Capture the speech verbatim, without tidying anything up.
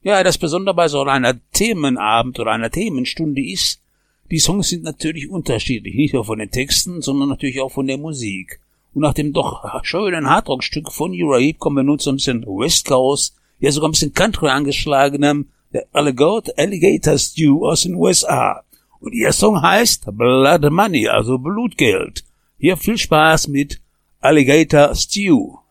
Ja, das Besondere bei so einer Themenabend oder einer Themenstunde ist, die Songs sind natürlich unterschiedlich, nicht nur von den Texten, sondern natürlich auch von der Musik. Und nach dem doch schönen Hardrock-Stück von Uriah kommen wir nun zu ein bisschen West Coast, ja sogar ein bisschen Country angeschlagenem, der Alligator, Alligator Stew aus den U S A. Und ihr Song heißt Blood Money, also Blutgeld. Hier viel Spaß mit Alligator Stew.